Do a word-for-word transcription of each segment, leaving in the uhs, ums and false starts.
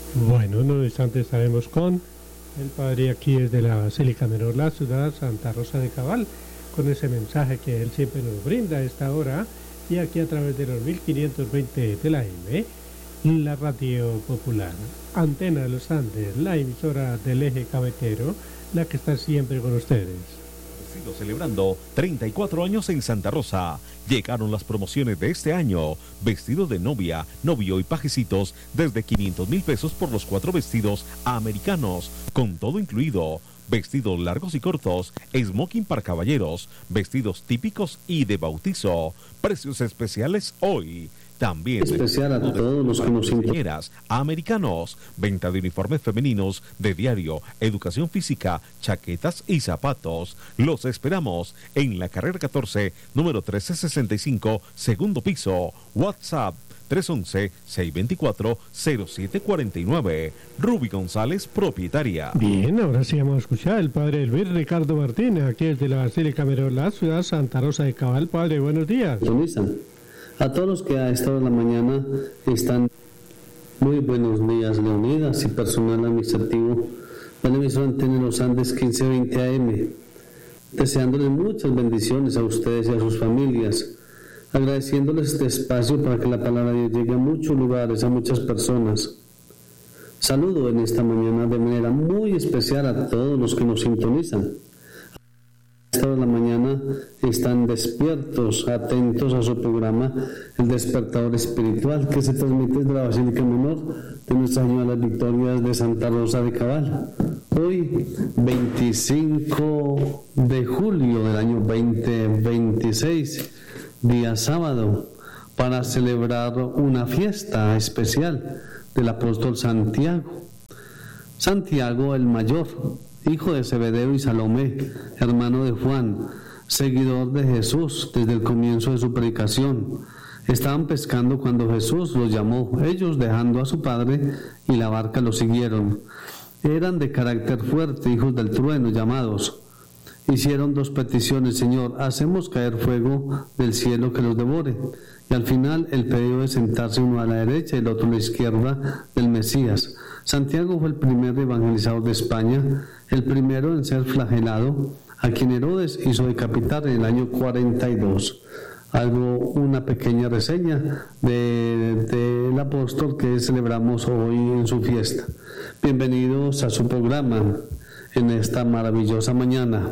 Bueno, en un instante estaremos con el padre aquí desde la Basílica Menor, la ciudad Santa Rosa de Cabal, con ese mensaje que él siempre nos brinda a esta hora y aquí a través de los mil quinientos veinte de la M, la Radio Popular, Antena de los Andes, la emisora del eje cafetero, la que está siempre con ustedes. Sigo celebrando treinta y cuatro años en Santa Rosa. Llegaron las promociones de este año. Vestido de novia, novio y pajecitos desde quinientos mil pesos por los cuatro vestidos americanos, con todo incluido. Vestidos largos y cortos, smoking para caballeros, vestidos típicos y de bautizo. Precios especiales hoy. También especial a todos los que nos interesan. Americanos, venta de uniformes femeninos, de diario, educación física, chaquetas y zapatos. Los esperamos en la carrera catorce, número trece sesenta y cinco, segundo piso. WhatsApp tres once, seiscientos veinticuatro, cero siete cuarenta y nueve. Ruby González, propietaria. Bien, ahora sí vamos a escuchar al padre Luis Ricardo Martínez, aquí desde la Basílica Menor, la ciudad Santa Rosa de Cabal. Padre, buenos días. A todos los que a esta hora de la mañana están, muy buenos días, Leonidas y personal administrativo de la emisora Antena de los Andes quince veinte A M, deseándoles muchas bendiciones a ustedes y a sus familias, agradeciéndoles este espacio para que la palabra de Dios llegue a muchos lugares, a muchas personas. Saludo en esta mañana de manera muy especial a todos los que nos sintonizan. A esta hora de la mañana están despiertos, atentos a su programa El Despertador Espiritual, que se transmite desde la Basílica Menor de Nuestra Señora de las Victorias de Santa Rosa de Cabal. Hoy, veinticinco de julio del año veinte veintiséis, día sábado, para celebrar una fiesta especial del apóstol Santiago. Santiago el mayor, hijo de Zebedeo y Salomé, hermano de Juan, seguidor de Jesús desde el comienzo de su predicación. Estaban pescando cuando Jesús los llamó. Ellos, dejando a su padre y la barca, lo siguieron. Eran de carácter fuerte, hijos del trueno, llamados. Hicieron dos peticiones: Señor, hacemos caer fuego del cielo que los devore. Y al final el pedido de sentarse uno a la derecha y el otro a la izquierda del Mesías. Santiago fue el primer evangelizador de España, el primero en ser flagelado, a quien Herodes hizo decapitar en el año cuarenta y dos. Algo, una pequeña reseña del de, de apóstol que celebramos hoy en su fiesta. Bienvenidos a su programa en esta maravillosa mañana.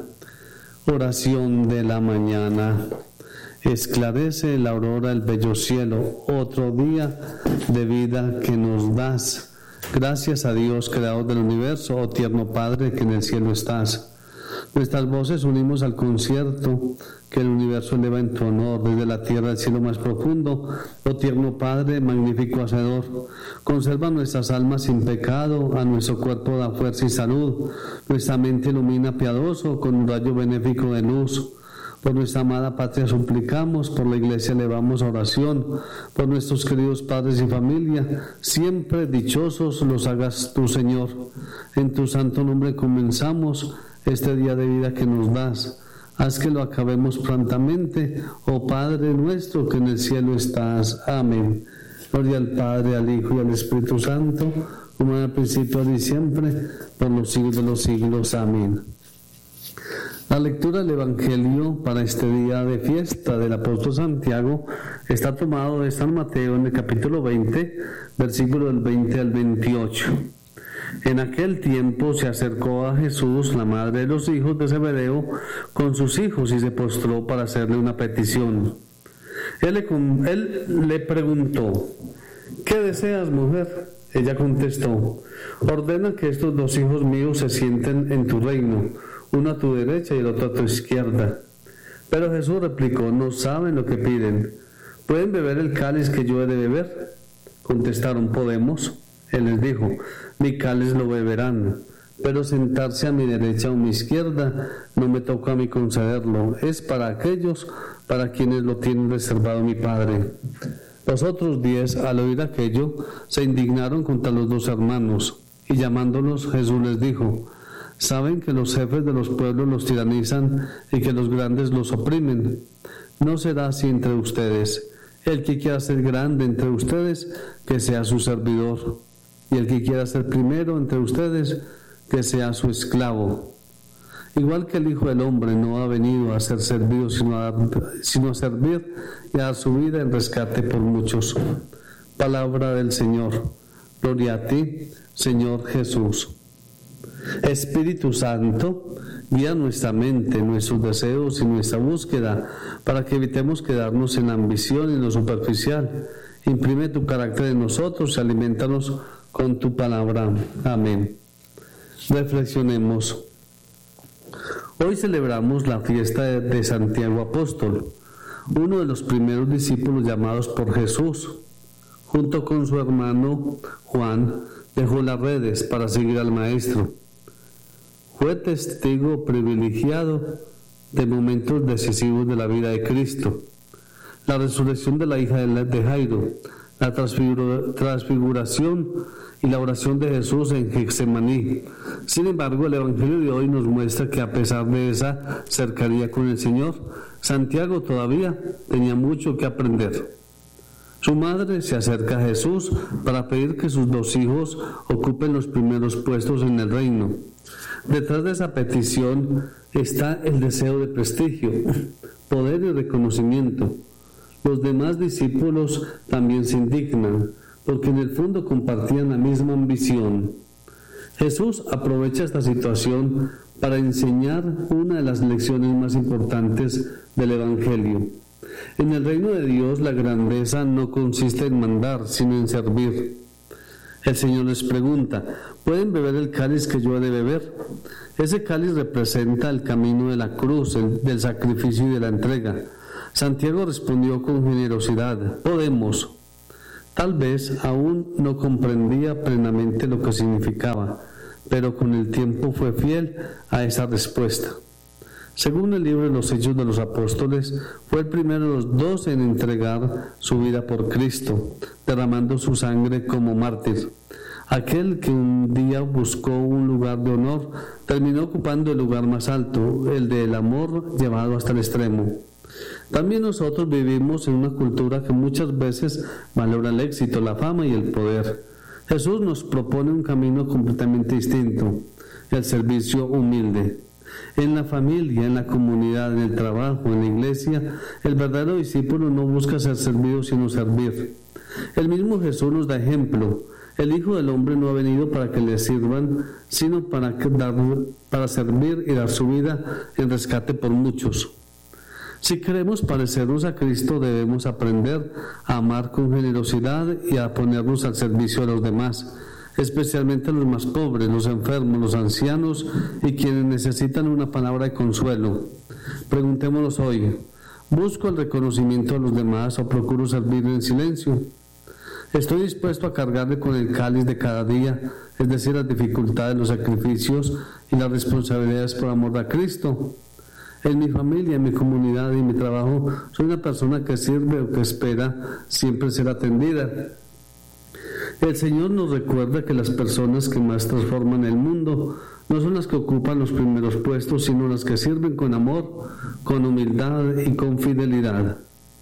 Oración de la mañana. Esclarece la aurora el bello cielo, otro día de vida que nos das. Gracias a Dios, creador del universo, oh tierno Padre que en el cielo estás. Nuestras voces unimos al concierto que el universo eleva en tu honor, desde la tierra al cielo más profundo. Oh tierno Padre, magnífico Hacedor, conserva nuestras almas sin pecado, a nuestro cuerpo da fuerza y salud, nuestra mente ilumina piadoso con un rayo benéfico de luz. Por nuestra amada patria suplicamos, por la iglesia elevamos oración, por nuestros queridos padres y familia, siempre dichosos los hagas tú, Señor. En tu santo nombre comenzamos este día de vida que nos das. Haz que lo acabemos prontamente, oh Padre nuestro que en el cielo estás. Amén. Gloria al Padre, al Hijo y al Espíritu Santo, como en el principio, ahora y siempre, por los siglos de los siglos. Amén. La lectura del Evangelio para este día de fiesta del apóstol Santiago está tomado de San Mateo en el capítulo veinte, versículo del veinte al veintiocho. En aquel tiempo se acercó a Jesús la madre de los hijos de Zebedeo con sus hijos y se postró para hacerle una petición. Él le, él le preguntó: ¿qué deseas, mujer? Ella contestó: ordena que estos dos hijos míos se sienten en tu reino, uno a tu derecha y el otro a tu izquierda. Pero Jesús replicó: no saben lo que piden. ¿Pueden beber el cáliz que yo he de beber? Contestaron: podemos. Él les dijo: mi cáliz lo beberán, pero sentarse a mi derecha o mi izquierda no me toca a mí concederlo, es para aquellos para quienes lo tienen reservado mi Padre. Los otros diez, al oír aquello, se indignaron contra los dos hermanos, y llamándolos Jesús les dijo: saben que los jefes de los pueblos los tiranizan y que los grandes los oprimen. No será así entre ustedes. El que quiera ser grande entre ustedes, que sea su servidor. y el que quiera ser primero entre ustedes, que sea su esclavo. Igual que el Hijo del Hombre no ha venido a ser servido, sino a, sino a servir y a dar su vida en rescate por muchos. Palabra del Señor. Gloria a ti, Señor Jesús. Espíritu Santo, guía nuestra mente, nuestros deseos y nuestra búsqueda para que evitemos quedarnos en la ambición y en lo superficial. Imprime tu carácter en nosotros y alimentanos con tu palabra. Amén. Reflexionemos. Hoy celebramos la fiesta de Santiago Apóstol, uno de los primeros discípulos llamados por Jesús. Junto con su hermano Juan, dejó las redes para seguir al Maestro. Fue testigo privilegiado de momentos decisivos de la vida de Cristo. La resurrección de la hija de Jairo, la transfiguración y la oración de Jesús en Getsemaní. Sin embargo, el Evangelio de hoy nos muestra que a pesar de esa cercanía con el Señor, Santiago todavía tenía mucho que aprender. Su madre se acerca a Jesús para pedir que sus dos hijos ocupen los primeros puestos en el reino. Detrás de esa petición está el deseo de prestigio, poder y reconocimiento. Los demás discípulos también se indignan, porque en el fondo compartían la misma ambición. Jesús aprovecha esta situación para enseñar una de las lecciones más importantes del Evangelio. En el reino de Dios la grandeza no consiste en mandar, sino en servir. El Señor les pregunta, ¿pueden beber el cáliz que yo he de beber? Ese cáliz representa el camino de la cruz, el, del sacrificio y de la entrega. Santiago respondió con generosidad, podemos. Tal vez aún no comprendía plenamente lo que significaba, pero con el tiempo fue fiel a esa respuesta. Según el libro de los Hechos de los Apóstoles, fue el primero de los doce en entregar su vida por Cristo, derramando su sangre como mártir. Aquel que un día buscó un lugar de honor, terminó ocupando el lugar más alto, el del amor llevado hasta el extremo. También nosotros vivimos en una cultura que muchas veces valora el éxito, la fama y el poder. Jesús nos propone un camino completamente distinto, el servicio humilde. En la familia, en la comunidad, en el trabajo, en la iglesia, el verdadero discípulo no busca ser servido sino servir. El mismo Jesús nos da ejemplo. El Hijo del Hombre no ha venido para que le sirvan, sino para, dar, para servir y dar su vida en rescate por muchos. Si queremos parecernos a Cristo, debemos aprender a amar con generosidad y a ponernos al servicio de los demás, especialmente los más pobres, los enfermos, los ancianos y quienes necesitan una palabra de consuelo. Preguntémonos hoy, ¿busco el reconocimiento de los demás o procuro servir en silencio? ¿Estoy dispuesto a cargarle con el cáliz de cada día, es decir, las dificultades, los sacrificios y las responsabilidades por amor a Cristo? En mi familia, en mi comunidad y en mi trabajo, soy una persona que sirve o que espera siempre ser atendida. El Señor nos recuerda que las personas que más transforman el mundo no son las que ocupan los primeros puestos, sino las que sirven con amor, con humildad y con fidelidad.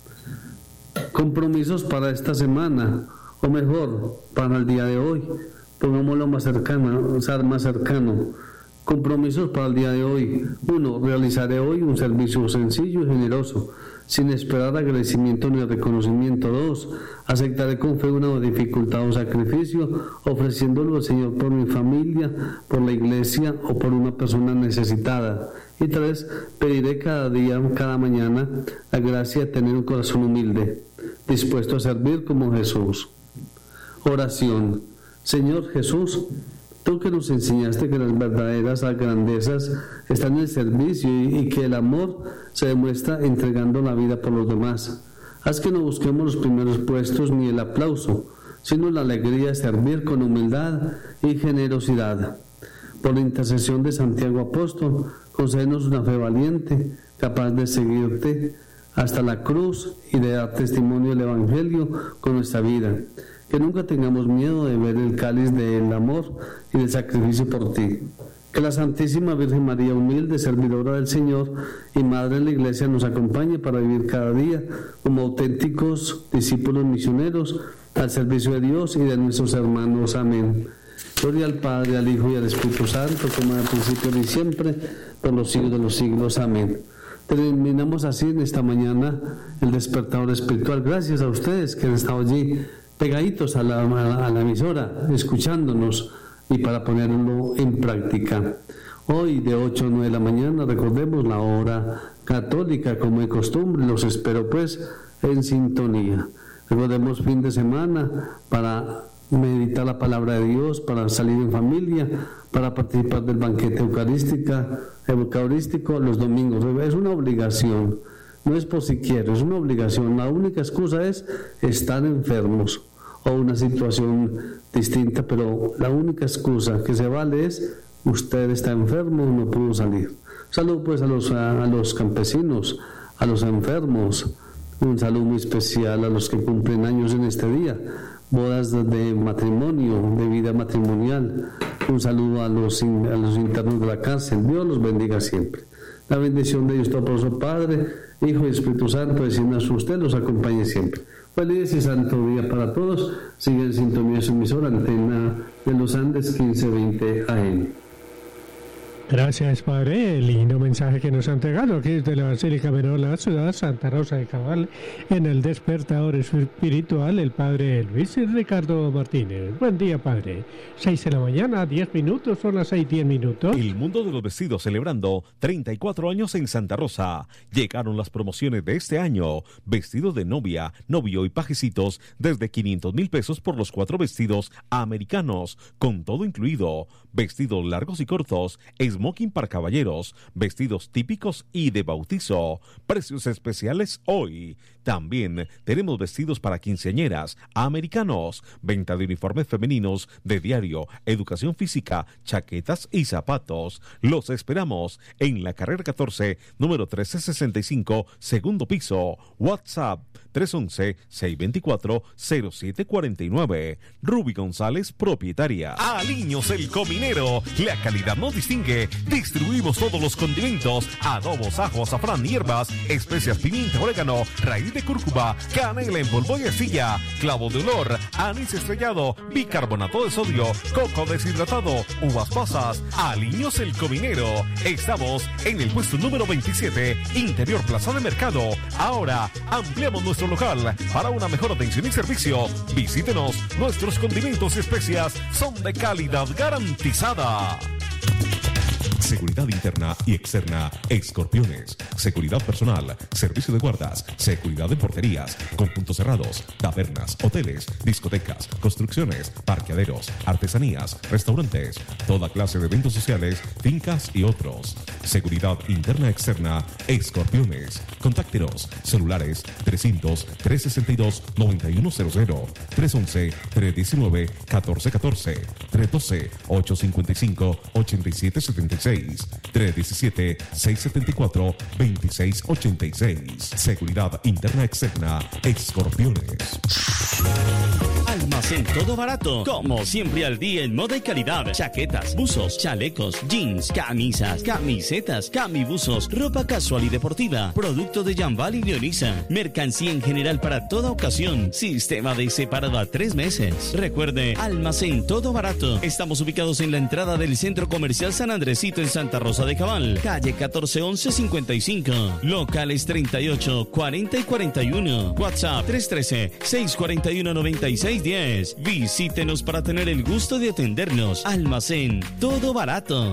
Compromisos para esta semana, o mejor, para el día de hoy. Pongámoslo más cercano, más cercano. Compromisos para el día de hoy. Uno, realizaré hoy un servicio sencillo y generoso, sin esperar agradecimiento ni reconocimiento. Dos, aceptaré con fe una dificultad o sacrificio, ofreciéndolo al Señor por mi familia, por la iglesia o por una persona necesitada. Y tres, pediré cada día, cada mañana, la gracia de tener un corazón humilde, dispuesto a servir como Jesús. Oración. Señor Jesús, tú que nos enseñaste que las verdaderas grandezas están en el servicio y, y que el amor se demuestra entregando la vida por los demás. Haz que no busquemos los primeros puestos ni el aplauso, sino la alegría de servir con humildad y generosidad. Por la intercesión de Santiago Apóstol, concédenos una fe valiente, capaz de seguirte hasta la cruz y de dar testimonio del Evangelio con nuestra vida. Que nunca tengamos miedo de ver el cáliz del amor y del sacrificio por ti. Que la Santísima Virgen María, humilde, servidora del Señor y Madre de la Iglesia, nos acompañe para vivir cada día como auténticos discípulos misioneros al servicio de Dios y de nuestros hermanos. Amén. Gloria al Padre, al Hijo y al Espíritu Santo, como en el principio y siempre, por los siglos de los siglos. Amén. Terminamos así en esta mañana el despertador espiritual. Gracias a ustedes que han estado allí pegaditos a la, a la emisora, escuchándonos y para ponerlo en práctica. Hoy de ocho a nueve de la mañana, recordemos la hora católica como de costumbre. Los espero pues en sintonía. Recordemos fin de semana para meditar la palabra de Dios, para salir en familia, para participar del banquete eucarística, eucarístico los domingos. Es una obligación, no es por si quiero, es una obligación. La única excusa es estar enfermos o una situación distinta, pero la única excusa que se vale es usted está enfermo, no pudo salir. Saludo pues a los, a, a los campesinos, a los enfermos, un saludo muy especial a los que cumplen años en este día, bodas de matrimonio, de vida matrimonial. Un saludo a los, a los internos de la cárcel. Dios los bendiga siempre. La bendición de Dios Todopoderoso, Padre, Hijo y Espíritu Santo, descienda sobre usted, los acompañe siempre. Feliz y santo día para todos. Sigue en sintonía su emisora, Antena de los Andes quince veinte A M. Gracias, Padre. El lindo mensaje que nos han entregado aquí desde la Basílica Menor, la ciudad Santa Rosa de Cabal, en el despertador espiritual, el Padre Luis Ricardo Martínez. Buen día, Padre. Seis de la mañana, diez minutos, son las seis, diez minutos. El mundo de los vestidos celebrando treinta y cuatro años en Santa Rosa. Llegaron las promociones de este año. Vestidos de novia, novio y pajecitos desde quinientos mil pesos por los cuatro vestidos americanos, con todo incluido. Vestidos largos y cortos, smoking para caballeros, vestidos típicos y de bautizo. Precios especiales hoy. También tenemos vestidos para quinceañeras americanos, venta de uniformes femeninos de diario, educación física, chaquetas y zapatos. Los esperamos en la carrera catorce, número trece sesenta y cinco, segundo piso. WhatsApp tres once, seiscientos veinticuatro, cero siete cuarenta y nueve. Ruby González, propietaria. Aliños el Cominero. La calidad nos distingue. Distribuimos todos los condimentos, adobos, ajo, azafrán, hierbas, especias, pimienta, orégano, raíz de cúrcuma, canela en polvo y astilla, clavo de olor, anís estrellado, bicarbonato de sodio, coco deshidratado, uvas pasas. Aliños el Cominero. Estamos en el puesto número veintisiete, Interior Plaza de Mercado. Ahora ampliamos nuestro local para una mejor atención y servicio. Visítenos. Nuestros condimentos y especias son de calidad garantizada. Seguridad interna y externa, Escorpiones. Seguridad personal, servicio de guardas, seguridad de porterías, conjuntos cerrados, tabernas, hoteles, discotecas, construcciones, parqueaderos, artesanías, restaurantes, toda clase de eventos sociales, fincas y otros. Seguridad interna externa, Escorpiones. Contáctenos. Celulares trescientos, trescientos sesenta y dos, noventa y uno cero cero, tres once, trescientos diecinueve, catorce catorce, trescientos doce, ochocientos cincuenta y cinco, ochenta y siete setenta y seis, trescientos diecisiete, seiscientos setenta y cuatro, veintiséis ochenta y seis. Seguridad interna externa, Escorpiones. Almacén Todo Barato, como siempre al día en moda y calidad. Chaquetas, buzos, chalecos, jeans, camisas, camisetas, camibuzos, ropa casual y deportiva, producto de Jambal y Leonisa, mercancía en general para toda ocasión, sistema de separado a tres meses. Recuerde, Almacén Todo Barato. Estamos ubicados en la entrada del Centro Comercial San Andresito en Santa Rosa de Cabal, calle catorce once cincuenta y cinco, locales treinta y ocho, cuarenta y cuarenta y uno, WhatsApp tres uno tres, seis cuatro uno, nueve seis uno cero. Visítenos para tener el gusto de atendernos. Almacén Todo Barato.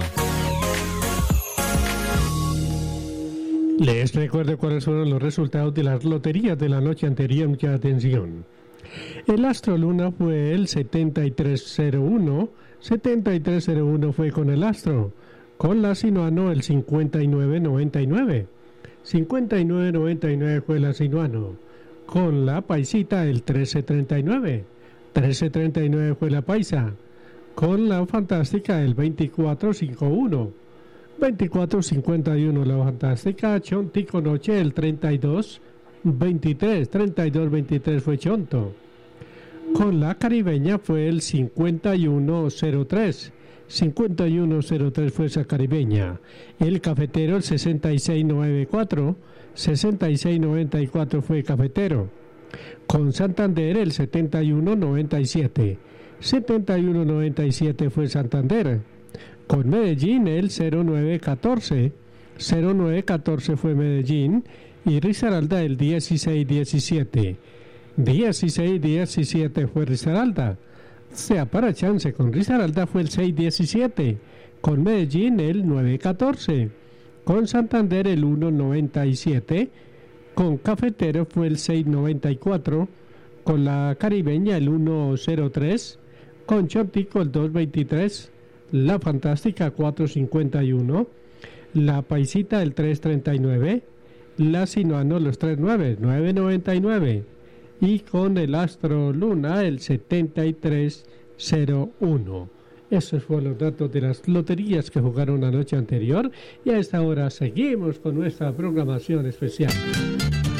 Les recuerdo cuáles fueron los resultados de las loterías de la noche anterior. Mucha atención. El Astro Luna fue el setenta y tres cero uno, setenta y tres cero uno fue con el Astro. Con la Sinuano el cincuenta y nueve noventa y nueve, cincuenta y nueve noventa y nueve fue la Sinuano. Con la Paisita el trece treinta y nueve, trece treinta y nueve fue la Paisa. Con la Fantástica el veinticuatro cincuenta y uno, veinticuatro cincuenta y uno la Fantástica. Chontico Noche el treinta y dos veintitrés, treinta y dos veintitrés fue Chonto. Con la Caribeña fue el cincuenta y uno cero tres, cincuenta y uno cero tres fue esa Caribeña. El Cafetero el sesenta y seis noventa y cuatro, sesenta y seis noventa y cuatro fue Cafetero. Con Santander el setenta y uno noventa y siete. setenta y uno noventa y siete fue Santander. Con Medellín el cero nueve catorce. cero nueve catorce fue Medellín. Y Risaralda el dieciséis diecisiete. dieciséis diecisiete fue Risaralda. Sea para chance, con Risaralda fue el seis diecisiete. Con Medellín el nueve catorce. Con Santander el uno noventa y siete. Con Cafetero fue el seis noventa y cuatro. Con la Caribeña el uno cero tres. Con Chontico el dos veintitrés. La Fantástica cuatro cincuenta y uno. La Paisita el tres treinta y nueve. La Sinuano los tres nueve, nueve noventa y nueve. Y con el Astro Luna el setenta y tres cero uno. Esos fueron los datos de las loterías que jugaron la noche anterior y a esta hora seguimos con nuestra programación especial.